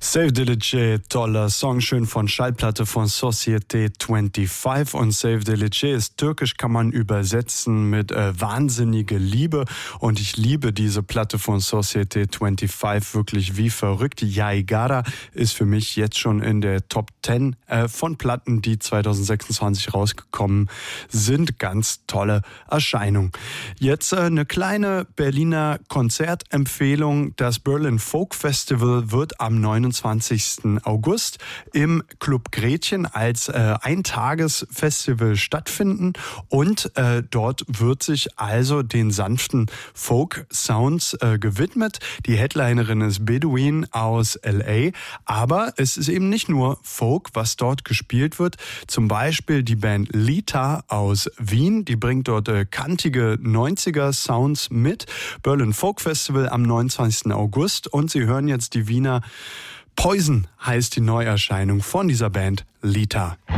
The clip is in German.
Save the Legit, toller Song, schön von Schallplatte von Société 25. Und Save the Legit ist türkisch, kann man übersetzen mit wahnsinnige Liebe. Und ich liebe diese Platte von Société 25 wirklich wie verrückt. Yaigara ist für mich jetzt schon in der Top 10 von Platten, die 2026 rausgekommen sind. Ganz tolle Erscheinung. Jetzt eine kleine Berliner Konzertempfehlung. Das Berlin Folk Festival wird am 29. August im Club Gretchen als Eintagesfestival stattfinden und dort wird sich also den sanften Folk-Sounds gewidmet. Die Headlinerin ist Bedouin aus L.A., aber es ist eben nicht nur Folk, was dort gespielt wird. Zum Beispiel die Band Lita aus Wien, die bringt dort kantige 90er-Sounds mit. Berlin Folk Festival am 29. August und Sie hören jetzt die Wiener Poison heißt die Neuerscheinung von dieser Band Lita.